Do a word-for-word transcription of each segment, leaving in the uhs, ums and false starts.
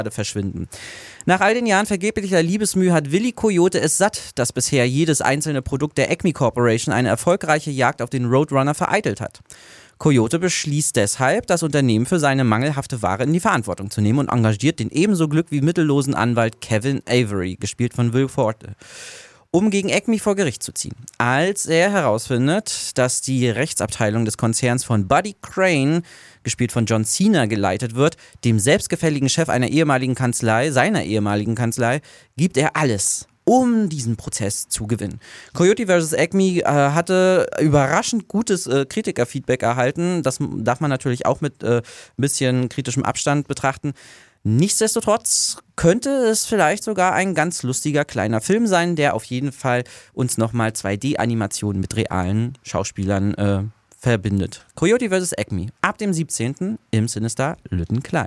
verschwinden. Nach all den Jahren vergeblicher Liebesmühe hat Willi Coyote es satt, dass bisher jedes einzelne Produkt der Acme Corporation eine erfolgreiche Jagd auf den Roadrunner vereitelt hat. Coyote beschließt deshalb, das Unternehmen für seine mangelhafte Ware in die Verantwortung zu nehmen und engagiert den ebenso glück- wie mittellosen Anwalt Kevin Avery, gespielt von Will Forte, um gegen Acme vor Gericht zu ziehen. Als er herausfindet, dass die Rechtsabteilung des Konzerns von Buddy Crane, gespielt von John Cena, geleitet wird, dem selbstgefälligen Chef einer ehemaligen Kanzlei, seiner ehemaligen Kanzlei, gibt er alles, um diesen Prozess zu gewinnen. Coyote versus. Acme äh, hatte überraschend gutes äh, Kritikerfeedback erhalten. Das darf man natürlich auch mit äh, ein bisschen kritischem Abstand betrachten. Nichtsdestotrotz könnte es vielleicht sogar ein ganz lustiger kleiner Film sein, der auf jeden Fall uns nochmal zwei D-Animationen mit realen Schauspielern äh, verbindet. Coyote versus. Acme, ab dem siebzehnten im Cinestar Lütten Klein.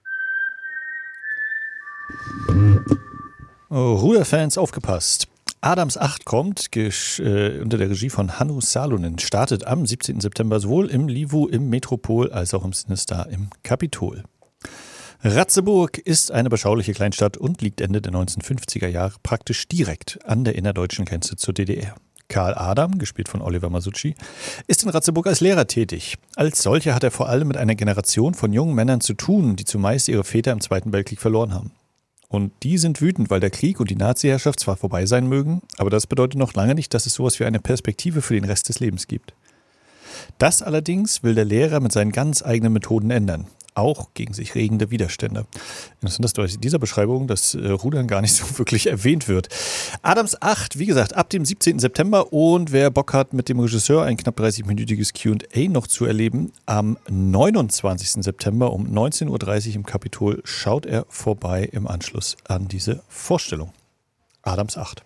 Oh, Ruder-Fans, aufgepasst. Adams acht kommt, gesch- äh, unter der Regie von Hannu Salonen, startet am siebzehnten September sowohl im Livu im Metropol als auch im Cinestar im Kapitol. Ratzeburg ist eine beschauliche Kleinstadt und liegt Ende der neunzehnhundertfünfziger Jahre praktisch direkt an der innerdeutschen Grenze zur D D R. Karl Adam, gespielt von Oliver Masucci, ist in Ratzeburg als Lehrer tätig. Als solcher hat er vor allem mit einer Generation von jungen Männern zu tun, die zumeist ihre Väter im Zweiten Weltkrieg verloren haben. Und die sind wütend, weil der Krieg und die Nazi-Herrschaft zwar vorbei sein mögen, aber das bedeutet noch lange nicht, dass es sowas wie eine Perspektive für den Rest des Lebens gibt. Das allerdings will der Lehrer mit seinen ganz eigenen Methoden ändern. Auch gegen sich regende Widerstände. Interessant, dass durch dieser Beschreibung das äh, Rudern gar nicht so wirklich erwähnt wird. Adams acht, wie gesagt, ab dem siebzehnten September, und wer Bock hat, mit dem Regisseur ein knapp dreißig-minütiges Q und A noch zu erleben, am neunundzwanzigsten September um neunzehn Uhr dreißig im Kapitol schaut er vorbei im Anschluss an diese Vorstellung. Adams acht.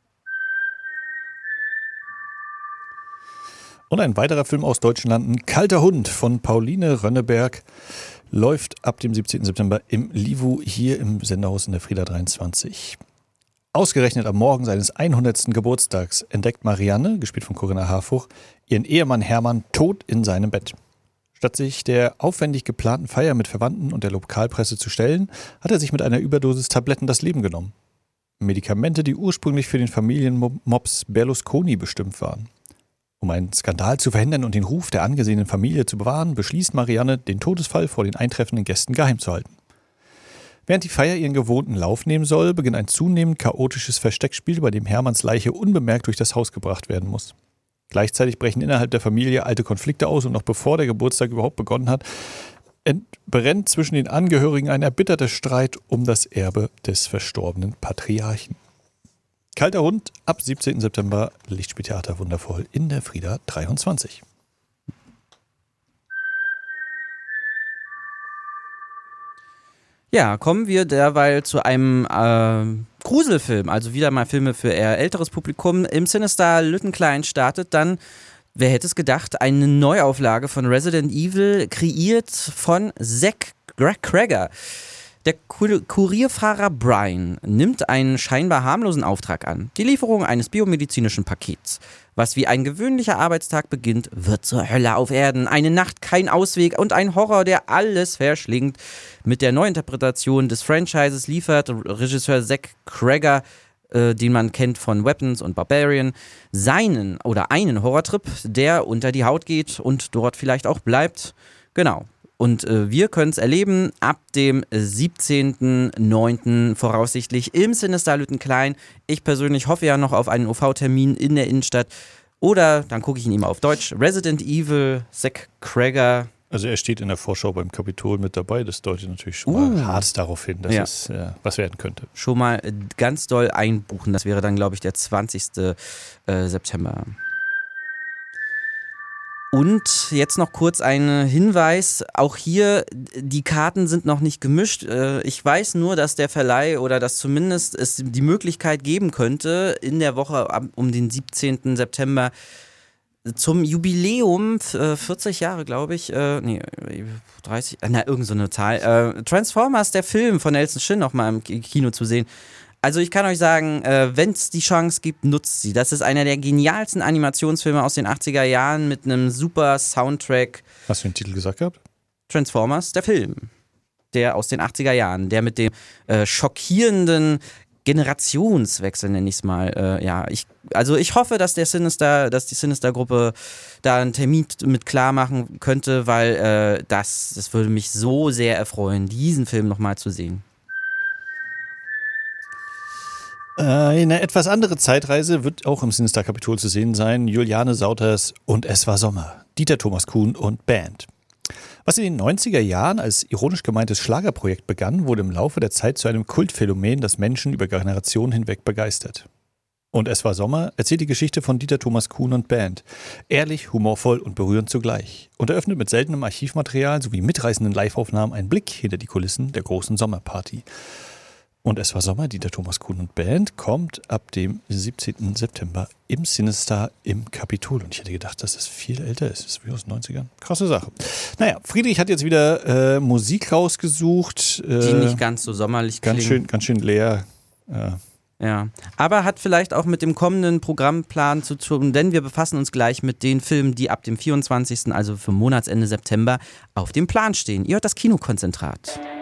Und ein weiterer Film aus deutschen Landen, Kalter Hund von Pauline Rönneberg, läuft ab dem siebzehnten September im Livu hier im Senderhaus in der Frieda dreiundzwanzig. Ausgerechnet am Morgen seines hundertsten Geburtstags entdeckt Marianne, gespielt von Corinna Harfuch, ihren Ehemann Hermann tot in seinem Bett. Statt sich der aufwendig geplanten Feier mit Verwandten und der Lokalpresse zu stellen, hat er sich mit einer Überdosis Tabletten das Leben genommen. Medikamente, die ursprünglich für den Familienmops Berlusconi bestimmt waren. Um einen Skandal zu verhindern und den Ruf der angesehenen Familie zu bewahren, beschließt Marianne, den Todesfall vor den eintreffenden Gästen geheim zu halten. Während die Feier ihren gewohnten Lauf nehmen soll, beginnt ein zunehmend chaotisches Versteckspiel, bei dem Hermanns Leiche unbemerkt durch das Haus gebracht werden muss. Gleichzeitig brechen innerhalb der Familie alte Konflikte aus und noch bevor der Geburtstag überhaupt begonnen hat, entbrennt zwischen den Angehörigen ein erbitterter Streit um das Erbe des verstorbenen Patriarchen. Kalter Hund, ab siebzehnten September, Lichtspieltheater wundervoll in der Frieda dreiundzwanzig. Ja, kommen wir derweil zu einem äh, Gruselfilm, also wieder mal Filme für eher älteres Publikum. Im Cinestar Lütten Klein startet dann, wer hätte es gedacht, eine Neuauflage von Resident Evil, kreiert von Zach Cregger. Der Kurierfahrer Brian nimmt einen scheinbar harmlosen Auftrag an, die Lieferung eines biomedizinischen Pakets. Was wie ein gewöhnlicher Arbeitstag beginnt, wird zur Hölle auf Erden. Eine Nacht, kein Ausweg und ein Horror, der alles verschlingt. Mit der Neuinterpretation des Franchises liefert Regisseur Zach Cregger, äh, den man kennt von Weapons und Barbarian, seinen oder einen Horrortrip, der unter die Haut geht und dort vielleicht auch bleibt. Genau. Und äh, wir können es erleben ab dem siebzehnten neunten voraussichtlich im Cinestar Lütten Klein. Ich persönlich hoffe ja noch auf einen O V-Termin in der Innenstadt. Oder, dann gucke ich ihn immer auf Deutsch, Resident Evil, Zach Cregger. Also er steht in der Vorschau beim Kapitol mit dabei. Das deutet natürlich schon uh. mal hart darauf hin, dass ja. es äh, was werden könnte. Schon mal ganz doll einbuchen. Das wäre dann, glaube ich, der zwanzigsten September. Und jetzt noch kurz ein Hinweis, auch hier, die Karten sind noch nicht gemischt. Ich weiß nur, dass der Verleih oder dass zumindest es die Möglichkeit geben könnte, in der Woche um den siebzehnten September zum Jubiläum, vierzig Jahre glaube ich, äh, nee, dreißig, na irgend so eine Zahl, äh, Transformers, der Film von Nelson Shin noch mal im Kino zu sehen. Also ich kann euch sagen, äh, wenn es die Chance gibt, nutzt sie. Das ist einer der genialsten Animationsfilme aus den achtziger Jahren mit einem super Soundtrack. Hast du den Titel gesagt gehabt? Transformers, der Film. der aus den achtziger Jahren, der mit dem äh, schockierenden Generationswechsel, nenne ich es mal. Äh, ja, ich, also ich hoffe, dass der Sinister, dass die Sinister-Gruppe da einen Termin mit klar machen könnte, weil äh, das, das würde mich so sehr erfreuen, diesen Film nochmal zu sehen. Eine etwas andere Zeitreise wird auch im Sinister-Kapitol zu sehen sein. Juliane Sauters und Es war Sommer. Dieter Thomas Kuhn und Band. Was in den neunziger Jahren als ironisch gemeintes Schlagerprojekt begann, wurde im Laufe der Zeit zu einem Kultphänomen, das Menschen über Generationen hinweg begeistert. Und Es war Sommer erzählt die Geschichte von Dieter Thomas Kuhn und Band. Ehrlich, humorvoll und berührend zugleich. Und eröffnet mit seltenem Archivmaterial sowie mitreißenden Liveaufnahmen einen Blick hinter die Kulissen der großen Sommerparty. Und Es war Sommer, Dieter Thomas Kuhn und Band kommt ab dem siebzehnten September im Cinestar im Kapitol. Und ich hätte gedacht, dass das viel älter ist. Das ist wie aus den neunzigern. Krasse Sache. Naja, Friedrich hat jetzt wieder äh, Musik rausgesucht. Äh, Die nicht ganz so sommerlich ganz klingen. schön, ganz schön leer. Äh, Ja, aber hat vielleicht auch mit dem kommenden Programmplan zu tun, denn wir befassen uns gleich mit den Filmen, die ab dem vierundzwanzigsten, also für Monatsende September, auf dem Plan stehen. Ihr hört das Kinokonzentrat.